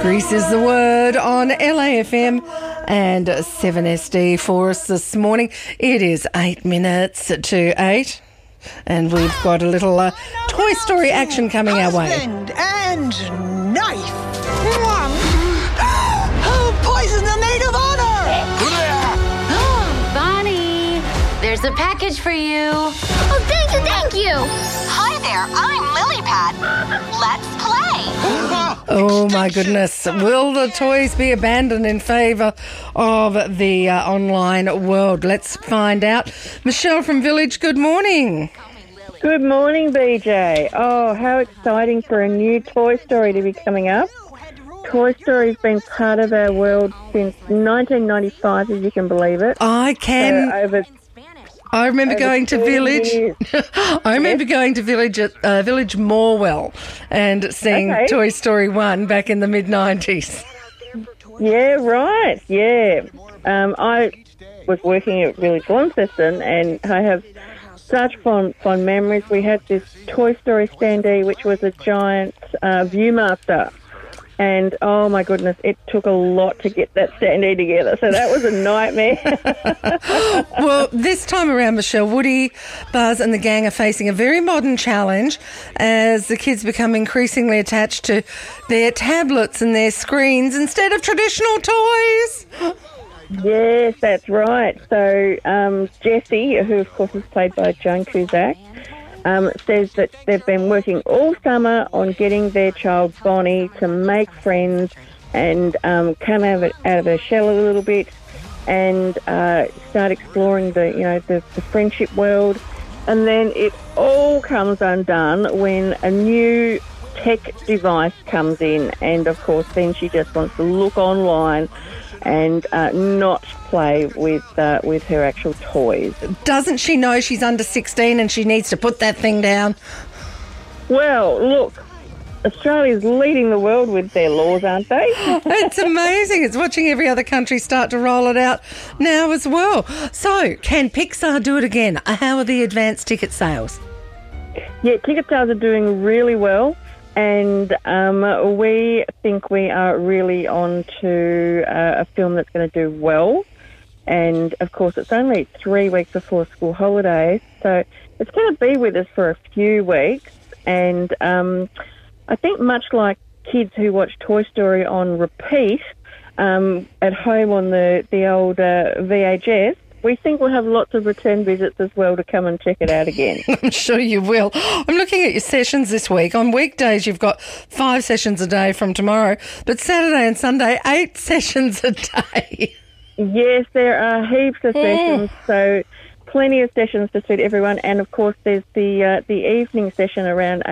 Grease is the word on LAFM and 7SD for us this morning. It is 8 minutes to 8 and we've got a little Toy Story action coming our way. Husband and knife. Oh, poison the maid of honor. Oh, Bonnie, there's a package for you. Oh, thank you. Hi there, I'm Lilypad. Let's play. Oh my goodness. Will the toys be abandoned in favour of the online world? Let's find out. Michelle from Village, good morning. Good morning, BJ. Oh, how exciting for a new Toy Story to be coming up. Toy Story's been part of our world since 1995, if you can believe it. I can. So I remember going to Village. years. I remember going to Village at Village Morwell and seeing Okay. Toy Story 1 back in the mid-90s. Yeah, right, yeah. I was working at Village Launceston and I have such fond memories. We had this Toy Story standee, which was a giant Viewmaster. And, oh, my goodness, it took a lot to get that standee together. So that was a nightmare. Well, this time around, Michelle, Woody, Buzz and the gang are facing a very modern challenge as the kids become increasingly attached to their tablets and their screens instead of traditional toys. Yes, that's right. So Jessie, who of course is played by Joan Cusack, says that they've been working all summer on getting their child Bonnie to make friends and come out of her shell a little bit and start exploring the friendship world. And then it all comes undone when a new tech device comes in, and of course then she just wants to look online and not play with her actual toys. Doesn't she know she's under 16 and she needs to put that thing down? Well, look, Australia's leading the world with their laws, aren't they? It's amazing. It's watching every other country start to roll it out now as well. So, can Pixar do it again? How are the advanced ticket sales? Yeah, ticket sales are doing really well. And we think we are really on to a film that's going to do well. And, of course, it's only 3 weeks before school holidays, so it's going to be with us for a few weeks. And I think much like kids who watch Toy Story on repeat at home on the old VHS, we think we'll have lots of return visits as well to come and check it out again. I'm sure you will. I'm looking at your sessions this week. On weekdays, you've got 5 sessions a day from tomorrow, but Saturday and Sunday, 8 sessions a day. Yes, there are heaps of sessions, so plenty of sessions to suit everyone. And, of course, there's the evening session around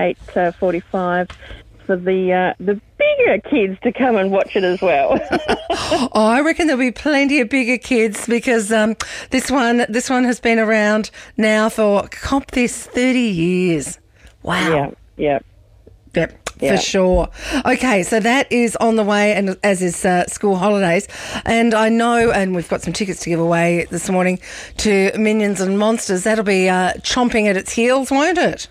8:45 for the bigger kids to come and watch it as well. Oh, I reckon there'll be plenty of bigger kids because this one has been around now for 30 years. Wow. Yeah. Yep, Yeah. for sure. Okay, so that is on the way, and as is school holidays. And I know, and we've got some tickets to give away this morning to Minions and Monsters. That'll be chomping at its heels, won't it?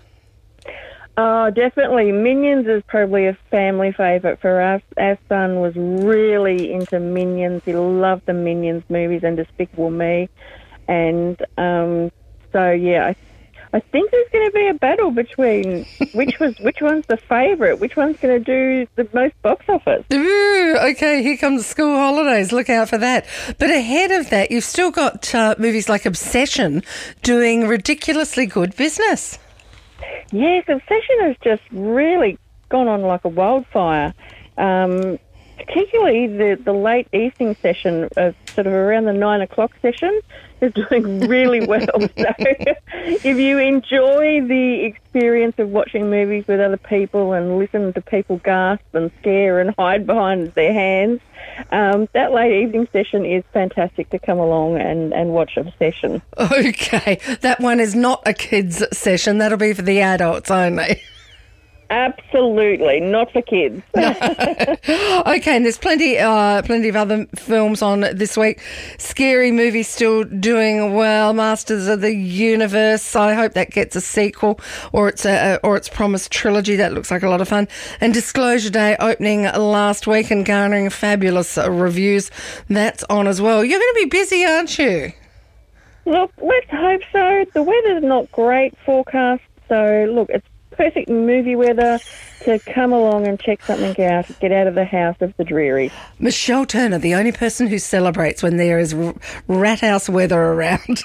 Oh, definitely. Minions is probably a family favourite for us. Our son was really into Minions. He loved the Minions movies and Despicable Me. And so, yeah, I think there's going to be a battle between which one's the favourite, which one's going to do the most box office. Ooh, okay, here comes school holidays. Look out for that. But ahead of that, you've still got movies like Obsession doing ridiculously good business. Yes, Obsession has just really gone on like a wildfire. Particularly the late evening session, sort of around the 9 o'clock session, is doing really well. So if you enjoy the experience of watching movies with other people and listen to people gasp and scare and hide behind their hands, that late evening session is fantastic to come along and watch Obsession. Okay, that one is not a kids' session. That'll be for the adults only. Absolutely, not for kids. Okay, and there's plenty of other films on this week. Scary Movie still doing well. Masters of the Universe. I hope that gets a sequel or its promised trilogy. That looks like a lot of fun. And Disclosure Day opening last week and garnering fabulous reviews. That's on as well. You're going to be busy, aren't you? Look, let's hope so. The weather's not great forecast, so look, it's perfect movie weather to come along and check something out, get out of the house of the dreary. Michelle Turner, the only person who celebrates when there is rat house weather around.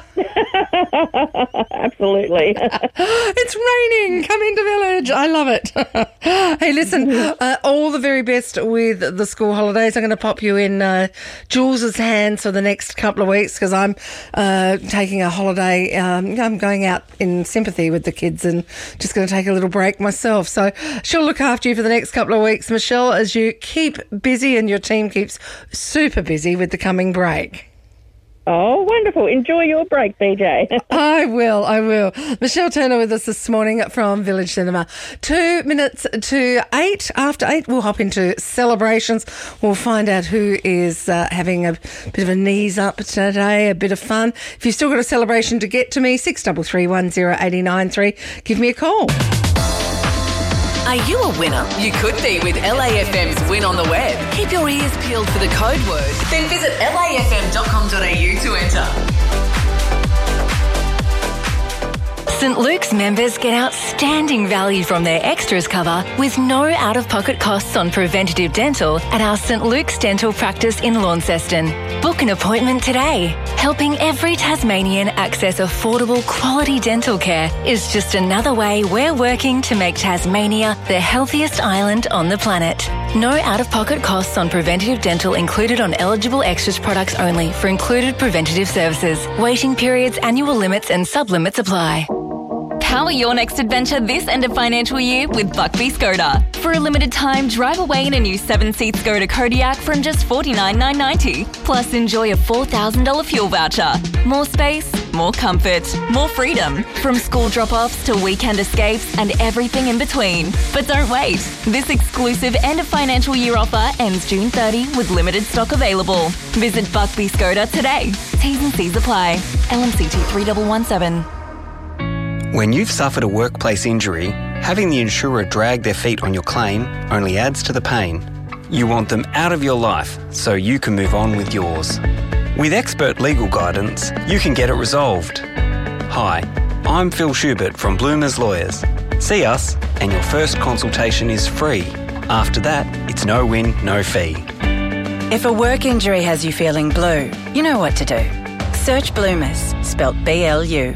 Absolutely. It's raining. Come into Village. I love it. Hey, listen, all the very best with the school holidays. I'm going to pop you in Jules's hands for the next couple of weeks because I'm taking a holiday. I'm going out in sympathy with the kids and just going to take a little break myself. So she'll look after you for the next couple of weeks, Michelle, as you keep busy and your team keeps super busy with the coming break. Oh, wonderful. Enjoy your break, BJ. I will. Michelle Turner with us this morning from Village Cinema. 2 minutes to 8. After 8, we'll hop into celebrations. We'll find out who is having a bit of a knees up today, a bit of fun. If you've still got a celebration to get to me, 63310893, give me a call. Are you a winner? You could be with LAFM's Win on the Web. Keep your ears peeled for the code word. Then visit lafm.com.au to enter. St Luke's members get outstanding value from their extras cover with no out-of-pocket costs on preventative dental at our St Luke's Dental Practice in Launceston. Book an appointment today. Helping every Tasmanian access affordable quality dental care is just another way we're working to make Tasmania the healthiest island on the planet. No out-of-pocket costs on preventative dental included on eligible extras products only for included preventative services. Waiting periods, annual limits and sub-limits apply. Power your next adventure this end of financial year with Buckby Skoda. For a limited time, drive away in a new 7-seat Skoda Kodiaq from just $49,990. Plus, enjoy a $4,000 fuel voucher. More space, more comfort, more freedom. From school drop-offs to weekend escapes and everything in between. But don't wait. This exclusive end of financial year offer ends June 30 with limited stock available. Visit Buckby Skoda today. T's and C's apply. LMCT 3117. When you've suffered a workplace injury, having the insurer drag their feet on your claim only adds to the pain. You want them out of your life so you can move on with yours. With expert legal guidance, you can get it resolved. Hi, I'm Phil Schubert from Bloomers Lawyers. See us and your first consultation is free. After that, it's no win, no fee. If a work injury has you feeling blue, you know what to do. Search Bloomers, spelt BLU.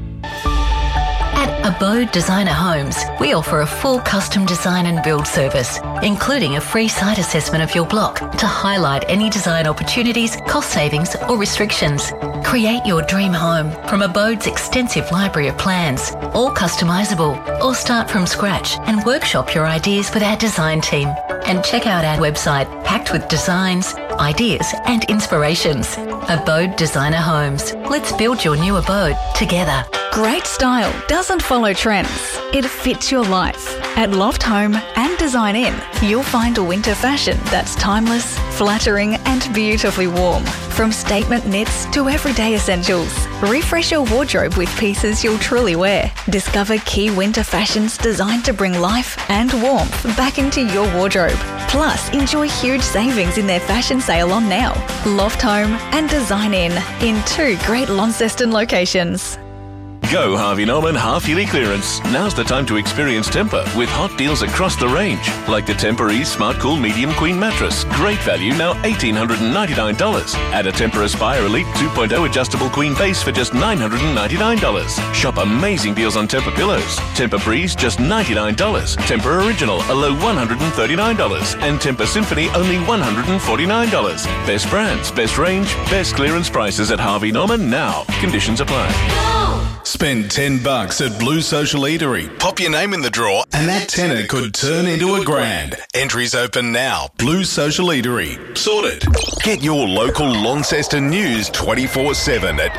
At Abode Designer Homes, we offer a full custom design and build service, including a free site assessment of your block to highlight any design opportunities, cost savings or restrictions. Create your dream home from Abode's extensive library of plans, all customisable, or start from scratch and workshop your ideas with our design team. And check out our website packed with designs, ideas and inspirations. Abode Designer Homes. Let's build your new abode together. Great style doesn't follow trends. It fits your life. At Loft Home and Design Inn, you'll find a winter fashion that's timeless, flattering and beautifully warm. From statement knits to everyday essentials. Refresh your wardrobe with pieces you'll truly wear. Discover key winter fashions designed to bring life and warmth back into your wardrobe. Plus, enjoy huge savings in their fashion sale on now. Loft Home and Design Inn in 2 great Launceston locations. Go Harvey Norman half-yearly clearance. Now's the time to experience Tempur with hot deals across the range. Like the Tempur Ease Smart Cool Medium Queen Mattress. Great value, now $1,899. Add a Tempur Aspire Elite 2.0 Adjustable Queen Base for just $999. Shop amazing deals on Tempur Pillows. Tempur Breeze, just $99. Tempur Original, a low $139. And Tempur Symphony, only $149. Best brands, best range, best clearance prices at Harvey Norman now. Conditions apply. Spend $10 at Blue Social Eatery. Pop your name in the draw and that tenner could turn into $1,000. Entries open now. Blue Social Eatery. Sorted. Get your local Launceston news 24/7 at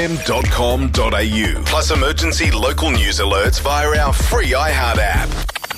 lafm.com.au. Plus emergency local news alerts via our free iHeart app.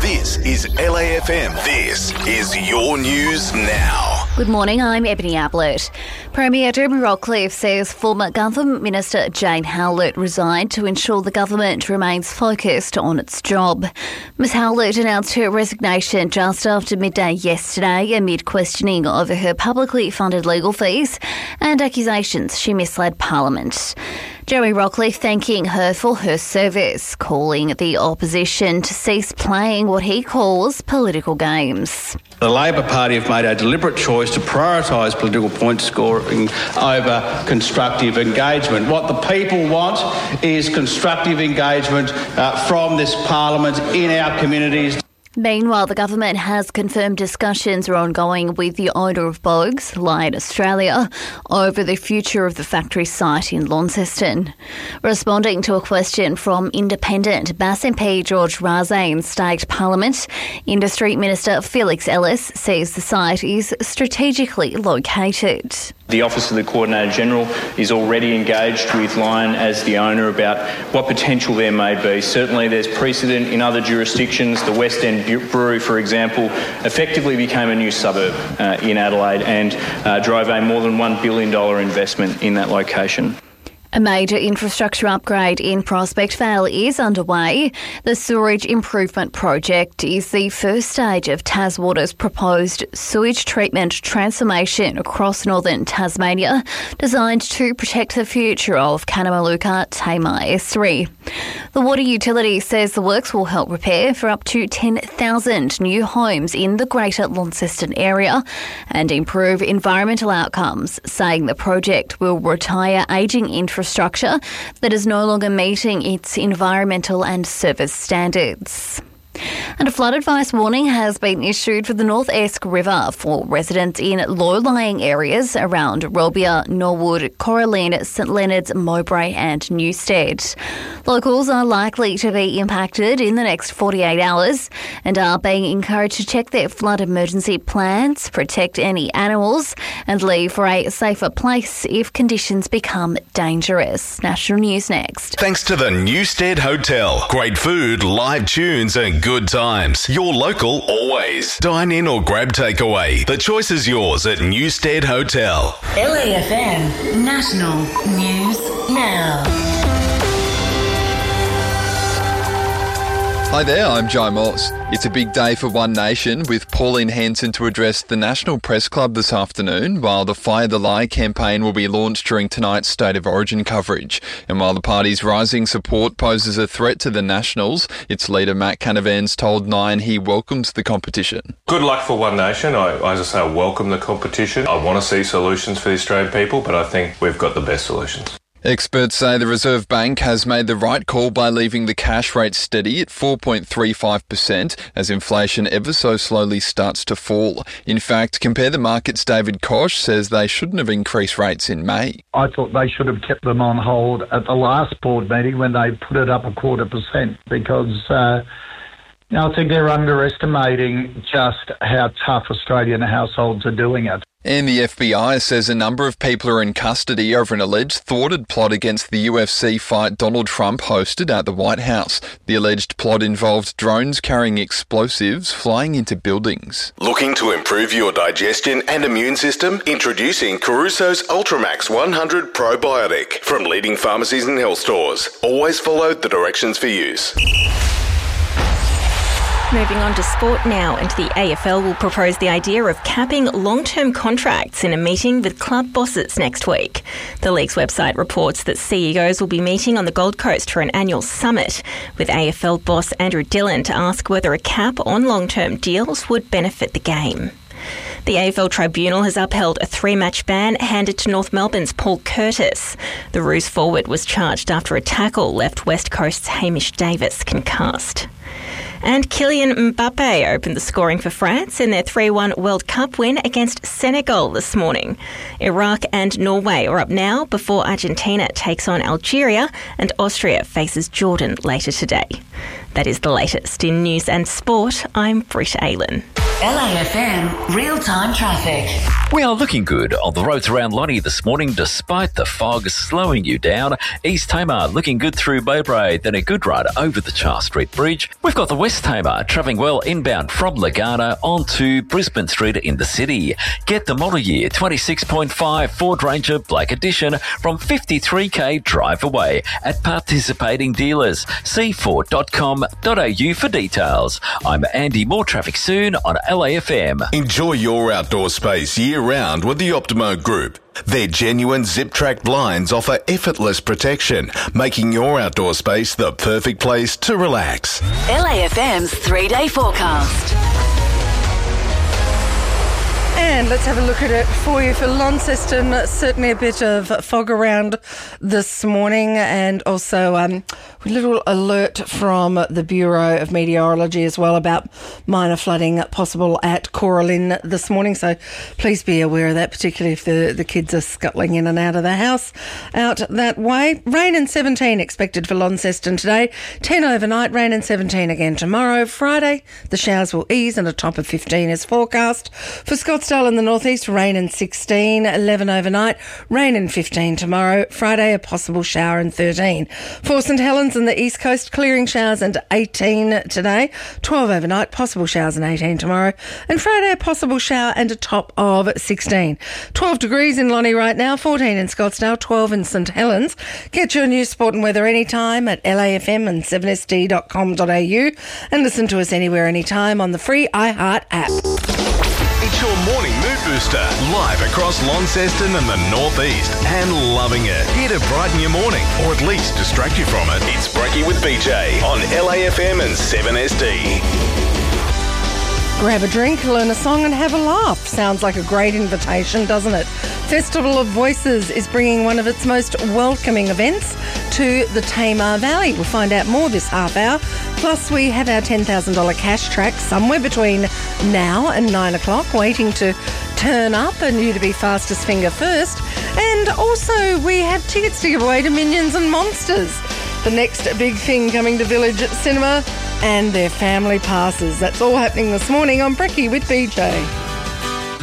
This is LAFM. This is your news now. Good morning, I'm Ebony Ablett. Premier Jeremy Rockcliffe says former Government Minister Jane Howlett resigned to ensure the government remains focused on its job. Ms Howlett announced her resignation just after midday yesterday amid questioning over her publicly funded legal fees and accusations she misled Parliament. Jeremy Rockcliffe thanking her for her service, calling the opposition to cease playing what he calls political games. The Labor Party have made a deliberate choice to prioritise political point scoring over constructive engagement. What the people want is constructive engagement from this Parliament in our communities. Meanwhile, the government has confirmed discussions are ongoing with the owner of Bogues, Lion Australia, over the future of the factory site in Launceston. Responding to a question from independent Bass MP George Razay in State Parliament, Industry Minister Felix Ellis says the site is strategically located. The Office of the Coordinator-General is already engaged with Lion as the owner about what potential there may be. Certainly there's precedent in other jurisdictions. The West End Brewery, for example, effectively became a new suburb in Adelaide and drove a more than $1 billion investment in that location. A major infrastructure upgrade in Prospect Vale is underway. The Sewerage Improvement Project is the first stage of Taswater's proposed sewage treatment transformation across northern Tasmania, designed to protect the future of Kanamaluka Tamar Estuary. The water utility says the works will help prepare for up to 10,000 new homes in the Greater Launceston area and improve environmental outcomes, saying the project will retire ageing infrastructure that is no longer meeting its environmental and service standards. And a flood advice warning has been issued for the North Esk River for residents in low-lying areas around Robia, Norwood, Coralline, St Leonards, Mowbray and Newstead. Locals are likely to be impacted in the next 48 hours and are being encouraged to check their flood emergency plans, protect any animals and leave for a safer place if conditions become dangerous. National News next. Thanks to the Newstead Hotel. Great food, live tunes and good times. Your local always. Dine in or grab takeaway. The choice is yours at Newstead Hotel. LAFM National News Now. Hi there, I'm Jai Moss. It's a big day for One Nation, with Pauline Hanson to address the National Press Club this afternoon, while the Fire the Lie campaign will be launched during tonight's State of Origin coverage. And while the party's rising support poses a threat to the Nationals, its leader Matt Canavan's told Nine he welcomes the competition. Good luck for One Nation. I welcome the competition. I want to see solutions for the Australian people, but I think we've got the best solutions. Experts say the Reserve Bank has made the right call by leaving the cash rate steady at 4.35% as inflation ever so slowly starts to fall. In fact, Compare the Market's David Koch says they shouldn't have increased rates in May. I thought they should have kept them on hold at the last board meeting when they put it up 0.25% because I think they're underestimating just how tough Australian households are doing it. And the FBI says a number of people are in custody over an alleged thwarted plot against the UFC fight Donald Trump hosted at the White House. The alleged plot involved drones carrying explosives flying into buildings. Looking to improve your digestion and immune system? Introducing Caruso's Ultramax 100 Probiotic from leading pharmacies and health stores. Always follow the directions for use. Moving on to sport now, and the AFL will propose the idea of capping long-term contracts in a meeting with club bosses next week. The league's website reports that CEOs will be meeting on the Gold Coast for an annual summit, with AFL boss Andrew Dillon to ask whether a cap on long-term deals would benefit the game. The AFL Tribunal has upheld a 3-match ban handed to North Melbourne's Paul Curtis. The Roos forward was charged after a tackle left West Coast's Hamish Davis concussed. And Kylian Mbappe opened the scoring for France in their 3-1 World Cup win against Senegal this morning. Iraq and Norway are up now before Argentina takes on Algeria and Austria faces Jordan later today. That is the latest in news and sport. I'm Britta Aylan. LAFM real-time traffic. We are looking good on the roads around Lonnie this morning despite the fog slowing you down. East Tamar looking good through Mowbray, then a good ride over the Charles Street Bridge. We've got the West Tamar travelling well inbound from Lagana onto Brisbane Street in the city. Get the model year 26.5 Ford Ranger Black Edition from 53k drive away at participating dealers. See Ford.com.au for details. I'm Andy. More traffic soon on LAFM. Enjoy your outdoor space year-round with the Optimo Group. Their genuine zip-track blinds offer effortless protection, making your outdoor space the perfect place to relax. LAFM's 3-day forecast. And let's have a look at it for you for Launceston. Certainly a bit of fog around this morning, and also a little alert from the Bureau of Meteorology as well about minor flooding possible at Coralin this morning. So please be aware of that, particularly if the kids are scuttling in and out of the house out that way. Rain and 17 expected for Launceston today. 10 overnight, rain and 17 again tomorrow. Friday, the showers will ease and a top of 15 is forecast. For Scottsdale in the northeast, rain and 16, 11 overnight, rain and 15 tomorrow. Friday, a possible shower and 13. For St Helens and the east coast, clearing showers and 18 today. 12 overnight, possible showers and 18 tomorrow. And Friday, a possible shower and a top of 16. 12 degrees in Lonnie right now, 14 in Scottsdale, 12 in St Helens. Get your news, sport and weather anytime at LAFM and 7sd.com.au and listen to us anywhere, anytime on the free iHeart app. It's your morning mood booster, live across Launceston and the northeast, and loving it. Here to brighten your morning, or at least distract you from it. It's Brekkie with BJ on LAFM and 7SD. Grab a drink, learn a song and have a laugh. Sounds like a great invitation, doesn't it? Festival of Voices is bringing one of its most welcoming events to the Tamar Valley. We'll find out more this half hour. Plus, we have our $10,000 cash track somewhere between now and 9 o'clock waiting to turn up and you to be fastest finger first. And also, we have tickets to give away to Minions and Monsters. The next big thing coming to Village Cinema and their family passes. That's all happening this morning on Brekkie with BJ.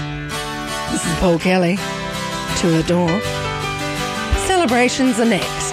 This is Paul Kelly, To Adore. Celebrations are next.